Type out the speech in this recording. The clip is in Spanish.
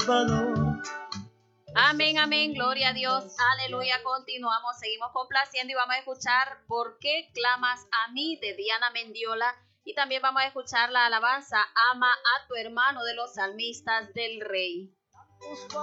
Salvador. Amén, amén, gloria a Dios, aleluya. Continuamos, seguimos complaciendo y vamos a escuchar ¿Por qué clamas a mí? De Diana Mendiola. Y también vamos a escuchar la alabanza Ama a tu hermano de los salmistas del Rey.